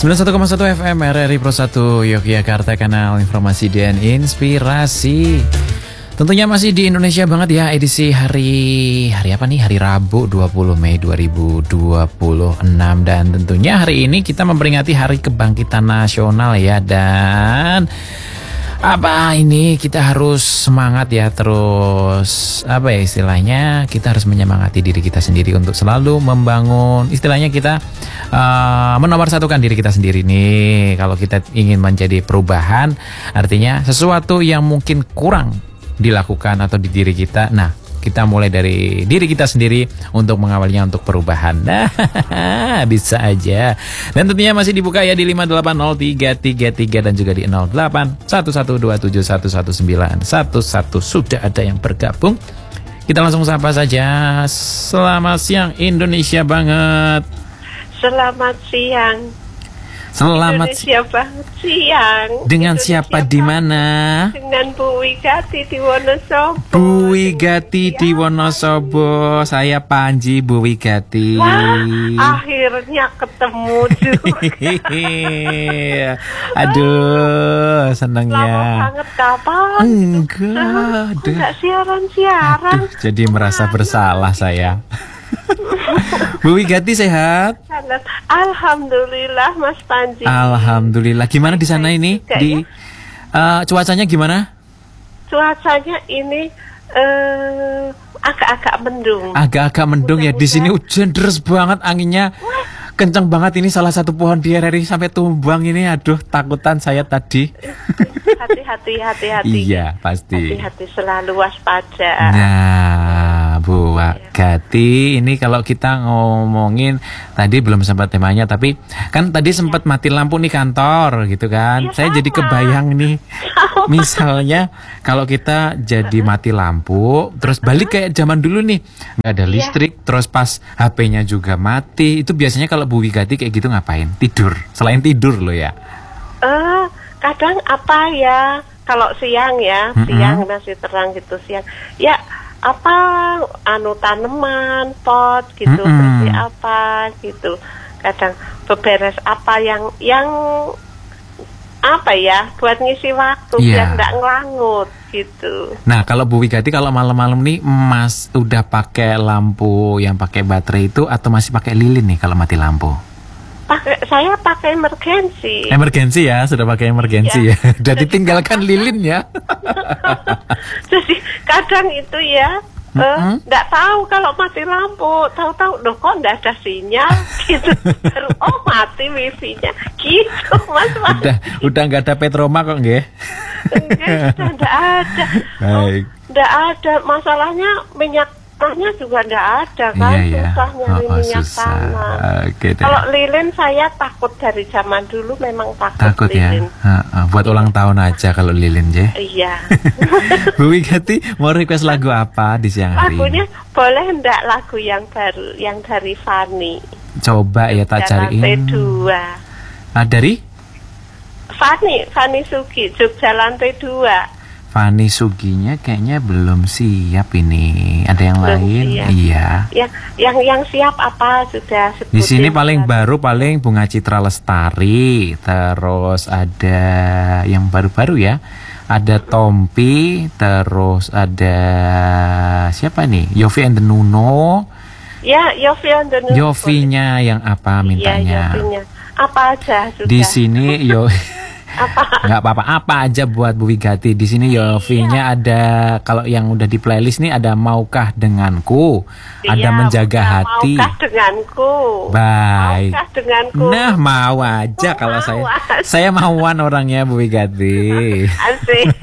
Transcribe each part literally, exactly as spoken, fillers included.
sembilan puluh satu koma satu F M R R I Pro satu Yogyakarta, kanal informasi dan inspirasi. Tentunya masih di Indonesia banget ya, edisi hari hari apa nih? Hari Rabu dua puluh Mei dua ribu dua puluh enam, dan tentunya hari ini kita memperingati Hari Kebangkitan Nasional ya. Dan apa ini, kita harus semangat ya, terus apa ya istilahnya, kita harus menyemangati diri kita sendiri untuk selalu membangun, istilahnya kita uh, menomorsatukan diri kita sendiri nih. Kalau kita ingin menjadi perubahan, artinya sesuatu yang mungkin kurang dilakukan atau di diri kita, nah kita mulai dari diri kita sendiri untuk mengawalnya untuk perubahan. Nah, bisa aja. Dan tentunya masih dibuka ya di lima delapan nol tiga tiga tiga dan juga di nol delapan satu satu dua tujuh satu satu sembilan satu satu. Sudah ada yang bergabung. Kita langsung sapa saja. Selamat siang Indonesia banget. Selamat siang. Selamat Indonesia banget siang. Dengan Indonesia siapa di mana? Dengan Bu Wigati di Wonosobo. Bu Wigati di Wonosobo. Saya Panji, Bu Wigati. Wah, akhirnya ketemu juga. Aduh, senangnya. Lama banget kapan? Enggak, gitu. Enggak siaran-siaran. Aduh, jadi merasa bersalah saya. Bu Wigati sehat? Alhamdulillah Mas Panji. Alhamdulillah. Gimana di sana ini? Di uh, cuacanya gimana? Cuacanya ini uh, agak-agak mendung. Agak-agak mendung ya. Di sini hujan deras banget, anginnya kencang banget. Ini salah satu pohon di R R I sampai tumbang ini. Aduh, takutan saya tadi. Hati-hati, hati-hati. Iya, pasti. Hati-hati, selalu waspada. Nah, Bu Wigati, ini kalau kita ngomongin tadi belum sempat temanya, tapi kan tadi sempat mati lampu nih kantor gitu kan. Ya, saya sama. Jadi kebayang nih. Sama. Misalnya kalau kita jadi mati lampu, terus balik kayak zaman dulu nih, nggak ada listrik, ya. Terus pas H P-nya juga mati. Itu biasanya kalau Bu Wigati kayak gitu ngapain? Tidur. Selain tidur loh ya. Eh, uh, kadang apa ya? Kalau siang ya, mm-hmm. siang masih terang gitu siang. Ya, apa anu tanaman, pot gitu, mm-hmm. bersih apa gitu. Kadang beberes apa yang yang apa ya, buat ngisi waktu, yeah. biar nggak ngelangut gitu. Nah, kalau Bu Wigati kalau malam-malam nih Mas udah pakai lampu yang pakai baterai itu atau masih pakai lilin nih kalau mati lampu? Pakai, saya pakai emergensi. Emergensi ya, sudah pakai emergensi ya. ya. Udah ditinggalkan lilin ya. Jadi kadang itu ya, mm-hmm. nggak uh, tahu kalau mati lampu, tahu-tahu loh kok nggak ada sinyal gitu. Oh mati wifi-nya, gitu Mas. Mas. Udah, udah nggak ada Petroma kok nggih? Enggak, sudah nggak ada. Baik. Oh, nggak ada, masalahnya minyak tanahnya juga nggak ada kan, iya, iya. susah nyari oh, oh, minyak susah. tanah. Okay, kalau lilin saya takut dari zaman dulu, memang takut, takut lilin. Ya. Ha, ha. Buat ulang tahun aja kalau lilin ya. Iya. Bu Wigati mau request lagu apa di siang hari? Lagunya ini? Boleh enggak lagu yang baru, yang dari Fanny? Coba ya tak cariin. Lantai dua. Ah, dari? Fanny, Fanny Sugi, Jogja Lantai dua. Fanny Suginya kayaknya belum siap ini. Ada yang belum lain? Siap. Iya. Yang yang yang siap apa sudah sebutin. Di sini paling baru paling Bunga Citra Lestari, terus ada yang baru-baru ya. Ada Tompi, terus ada siapa nih? Yofi and the Nuno. Ya, Yofi and the Nuno. Yofinya yang apa mintanya? Iya, Yofinya. Apa aja sudah. Di sini yo apa? Nggak apa-apa, apa aja buat Bu Wigati. Di sini Yofi-nya iya. Ada, kalau yang udah di playlist nih ada Maukah Denganku, iya, ada Menjaga Hati. Maukah Denganku. Baik. Maukah Denganku. Nah, mau aja oh, kalau mau saya. Aja. Saya mauan orangnya Bu Wigati. Asik.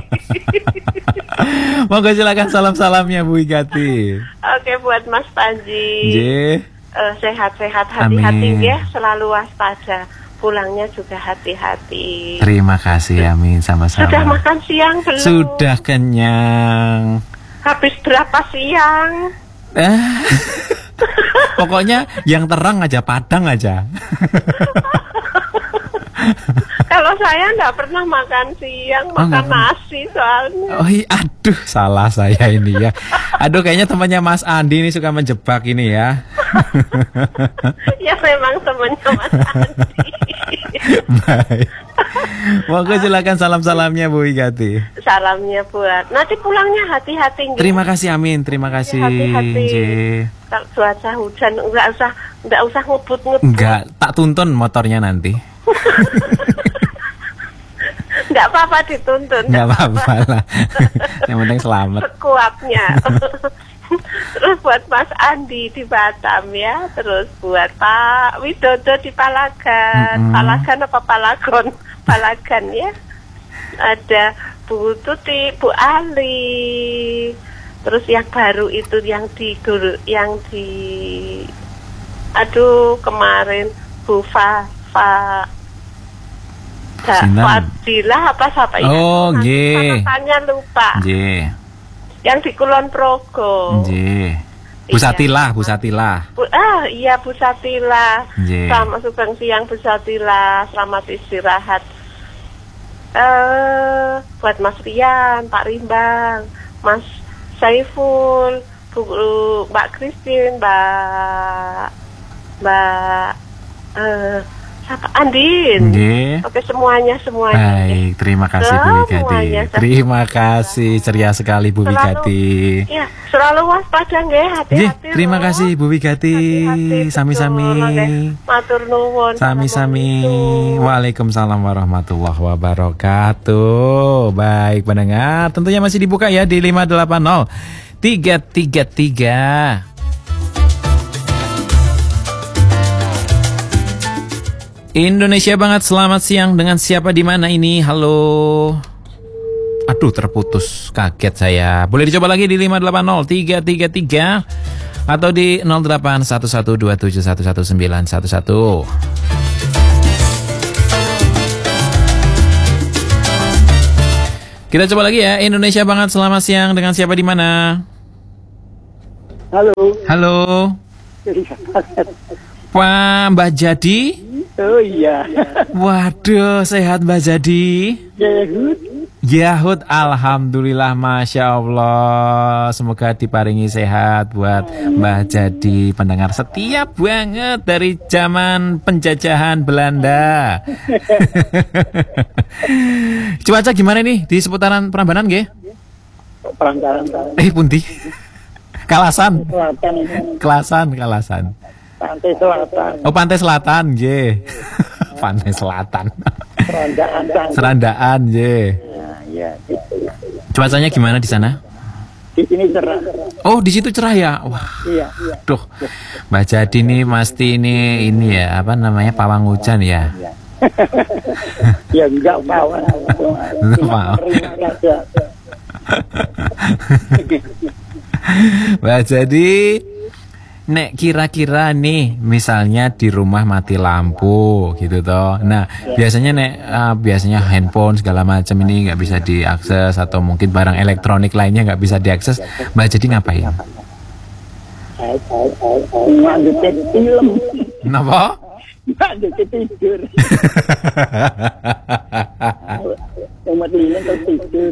Monggo silakan salam-salamnya Bu Wigati. Oke, buat Mas Panji. J. Uh, sehat-sehat, hati-hati ya, selalu waspada. Pulangnya juga hati-hati. Terima kasih, amin, sama-sama. Sudah makan siang belum? Sudah kenyang. Habis berapa siang? Eh, pokoknya yang terang aja, Padang aja. Kalau saya nggak pernah makan siang, oh, makan nasi soalnya. Oh iya, aduh, salah saya ini ya. Aduh, kayaknya temannya Mas Andi ini suka menjebak ini ya. Ya memang temannya Mas Andi. Baik. Monggo silakan salam-salamnya Bu Wigati. Salamnya buat. Nanti pulangnya hati-hati. Nggih. Terima kasih, amin. Terima kasih. Hati-hati. Nggih. Kalau cuaca hujan enggak usah enggak usah ngebut-ngebut. Enggak, tak tuntun motornya nanti. Enggak apa-apa dituntun. Enggak apa-apa lah. Yang penting selamat. Sekuatnya. Terus buat Mas Andi di Batam ya. Terus buat Pak Widodo di Palagan. Mm-hmm. Palagan apa Palagon? Palagan ya. Ada Bu Tuti, Bu Ali. Terus yang baru itu yang di yang di aduh kemarin Bu Fa Fa Fadilah apa siapa ya? Oh, nggih. Namanya lupa. Nggih. Yang di Kulon Progo. Nggih. Bu Satilah, Bu Satilah. Bu, ah, iya Bu Satilah. Nggih. Selamat sugeng siang Bu Satilah, selamat istirahat. Eh, uh, buat Mas Rian, Pak Rimbang, Mas Saiful, Bu Mbak Christine, Mbak Mbak eh uh, siapa Andin. Nggih. Oke, semuanya semuanya. Baik, terima kasih Bu Wigati. Terima kasih, ceria sekali Bu Wigati. Ya, selalu waspada nggih, hati-hati. Terima loh. Kasih Bu Wigati. Sami-sami. Matur nuwun. Sami-sami. Waalaikumsalam warahmatullahi wabarakatuh. Baik pendengar, tentunya masih dibuka ya di lima delapan nol tiga tiga tiga. Indonesia banget, selamat siang. Dengan siapa di mana ini? Halo. Aduh, terputus. Kaget saya. Boleh dicoba lagi di lima delapan nol tiga tiga tiga atau di nol delapan satu satu dua tujuh satu satu sembilan satu satu. Kita coba lagi ya. Indonesia banget, selamat siang. Dengan siapa di mana? Halo. Halo. Pak Mbak Jadi? Oh iya. Waduh, sehat Mbak Jadi? Yahud. Yahud, alhamdulillah, masya Allah. Semoga diparingi sehat buat Mbak Jadi, pendengar setia banget dari zaman penjajahan Belanda. Cuaca gimana nih di seputaran Prambanan nggih? Prambanan. Eh, pundi? Kalasan. Selatan. Kalasan, Kalasan. Pantai Selatan. Oh, Pantai Selatan, nggih. Pantai Selatan. Serandaan. Serandaan, nggih. Ya, ya, gitu. Cuacanya gimana di sana? Di sini cerah. Oh, di situ cerah ya? Wah. Iya, iya. Duh. Mbak Jadi nih pasti ini ini ya, apa namanya? Pawang hujan ya. Ya enggak pawang. Pawang. Mbak Jadi, nek kira-kira nih misalnya di rumah mati lampu gitu toh. Nah, ya. biasanya nek uh, biasanya handphone segala macam ini nggak bisa diakses atau mungkin barang elektronik lainnya nggak bisa diakses. Mbak Jadi ngapain? Ngadepin film. Kenapa? Ngadepin tidur. Umat film tertidur.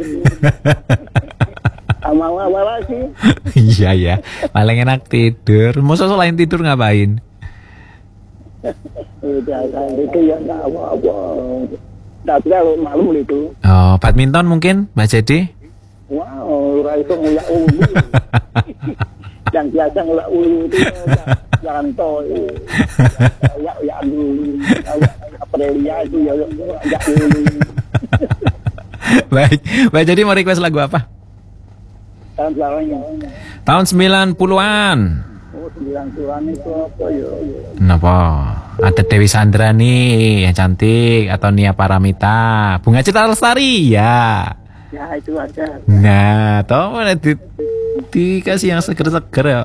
Awal-awal sih. Iya ya, paling enak tidur. Masa selain tidur ngapain? Biasa itu ya nggak awal-awal. Tapi kalau malam itu. Oh, badminton mungkin, Mbak Jadi? Wow, itu ngulak ulu. Yang biasa ngulak ulu itu jalan tol. Ya ya dulu. Aprilia itu ya ya ulu. Baik, Mbak Jadi mau request lagu apa? Tahun berapanya? Tahun sembilan puluhan. Oh, sembilan puluhan itu apa ya? Kenapa? Ada Dewi Sandra nih yang cantik atau Nia Paramita, Bunga Citra Lestari ya. Ya itu ada. Nah, toh mana di, dikasih yang seger-seger ya.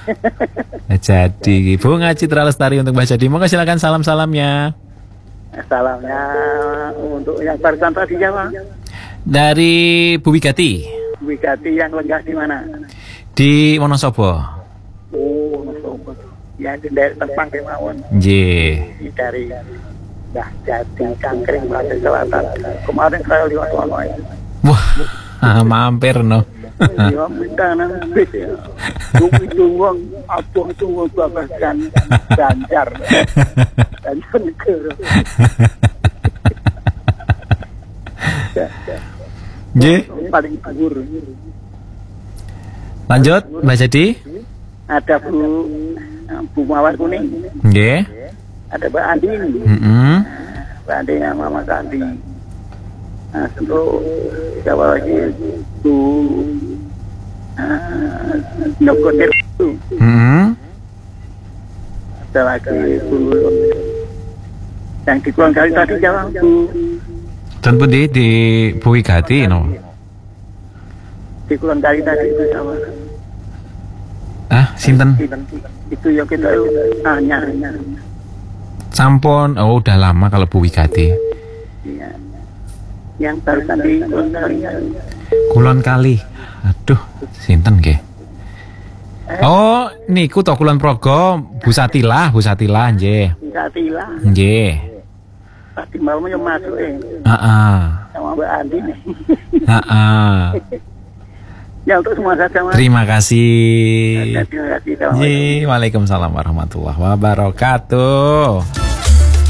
Jadi Bunga Citra Lestari untuk Mbak Jadi. Mau silakan salam-salamnya. Salamnya untuk yang barusan tadi Jawa. Dari Bu Wigati. Wigati yang lenggah di mana? Di Wonosobo. Oh, Wonosobo. Ya di daerah Tempang Kemawon. Nggih. Dari Dah Jati Cangkring Pantai Selatan. Kemarin saya lihat online. Wah, ah, mampir no. Ya minta nang bis ya. Tunggu wong abuh tunggu babas kan Banjar. Dan negara. Nggih. paling dhuwur. Lanjut, Mbak Jadi. Ada Bu Bu Mawar Kuning, Nggih. ada Mbak Andin, Heeh. Mbak Andin yang Mama Kandi. Nah, untuk Jawa lagi Bu uh, Nokotir itu. Heeh. Ada lagi Bu yang di Kulon Kali tadi Jawa Bu Dan pundi di Bu Wigati no. di Kulon Kali tadi itu Jawa. Ah, sinten? Itu yang kita hanya hanya Sampun, oh udah lama kalau Bu Wigati. ya. Yang barusan di Kulon Kali. Kulon Kali. Aduh, sinten nggih? Oh, niku to Kulon Progo, Bu Satilah, Bu Satilah nggih. Katila. Nggih. Pasti malam yang masuk eh Heeh. sama Mbak Andin. Heeh. Ya untuk semua saja Mas. Terima kasih. Terima kasih. Assalamualaikum. Nggih, Waalaikumsalam warahmatullahi wabarakatuh.